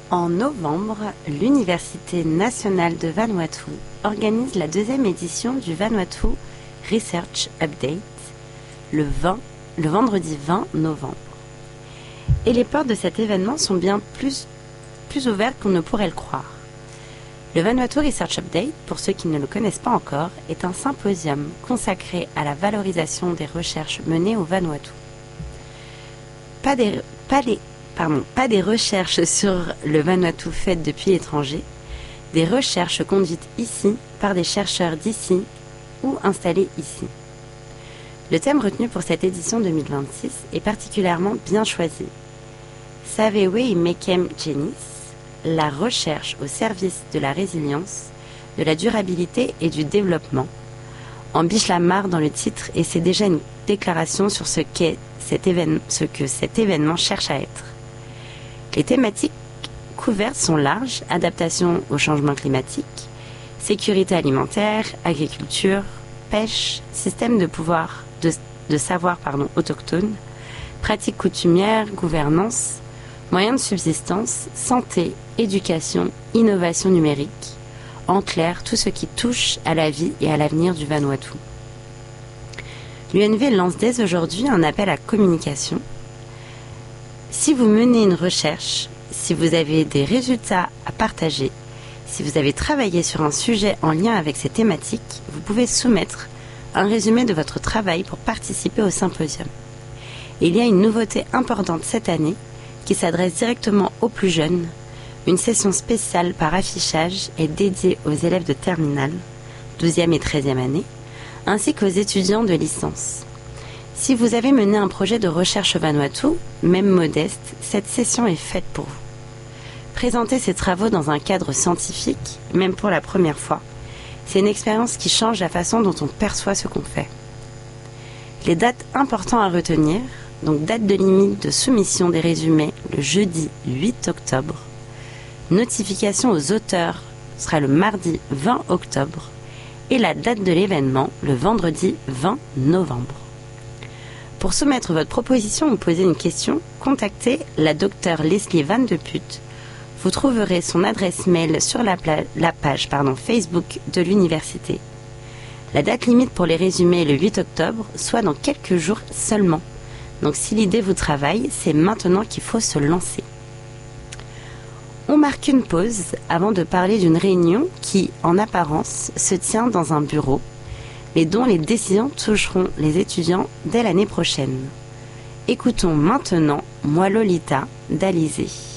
En novembre, l'Université nationale de Vanuatu organise la deuxième édition du Vanuatu Research Update le vendredi 20 novembre. Et les portes de cet événement sont bien plus ouvertes qu'on ne pourrait le croire. Le Vanuatu Research Update, pour ceux qui ne le connaissent pas encore, est un symposium consacré à la valorisation des recherches menées au Vanuatu. Pas des recherches sur le Vanuatu faites depuis l'étranger, des recherches conduites ici par des chercheurs d'ici ou installés ici. Le thème retenu pour cette édition 2026 est particulièrement bien choisi. Savewe Mekem Genis, la recherche au service de la résilience, de la durabilité et du développement. En Biche-la-Mare dans le titre, et c'est déjà une déclaration sur ce que cet événement cherche à être. Les thématiques couvertes sont larges: adaptation au changement climatique, sécurité alimentaire, agriculture, pêche, système de savoir autochtone, pratiques coutumières, gouvernance, moyens de subsistance, santé, éducation, innovation numérique. En clair, tout ce qui touche à la vie et à l'avenir du Vanuatu. L'UNV lance dès aujourd'hui un appel à communication. Si vous menez une recherche, si vous avez des résultats à partager, si vous avez travaillé sur un sujet en lien avec ces thématiques, vous pouvez soumettre un résumé de votre travail pour participer au symposium. Et il y a une nouveauté importante cette année qui s'adresse directement aux plus jeunes. Une session spéciale par affichage est dédiée aux élèves de terminale, 12e et 13e année, ainsi qu'aux étudiants de licence. Si vous avez mené un projet de recherche Vanuatu, même modeste, cette session est faite pour vous. Présenter ces travaux dans un cadre scientifique, même pour la première fois, c'est une expérience qui change la façon dont on perçoit ce qu'on fait. Les dates importantes à retenir, donc date de limite de soumission des résumés le jeudi 8 octobre, notification aux auteurs sera le mardi 20 octobre et la date de l'événement le vendredi 20 novembre. Pour soumettre votre proposition ou poser une question, contactez la Dr Leslie Van de Put. Vous trouverez son adresse mail sur la page Facebook de l'université. La date limite pour les résumés est le 8 octobre, soit dans quelques jours seulement. Donc si l'idée vous travaille, c'est maintenant qu'il faut se lancer. On marque une pause avant de parler d'une réunion qui, en apparence, se tient dans un bureau, mais dont les décisions toucheront les étudiants dès l'année prochaine. Écoutons maintenant Moi Lolita d'Alizé.